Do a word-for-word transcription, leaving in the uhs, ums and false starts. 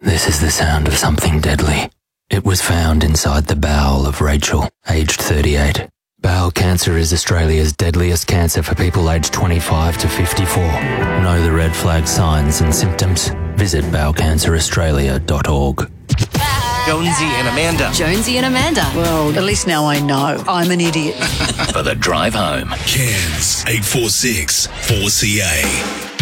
This is the sound of something deadly. It was found inside the bowel of Rachel, aged thirty-eight. Bowel cancer is Australia's deadliest cancer for people aged twenty-five to fifty-four. Know the red flag signs and symptoms? Visit bowel cancer australia dot org. Jonesy and Amanda. Jonesy and Amanda. Well, at least now I know I'm an idiot. For the drive home. Cairns eight four six four C A.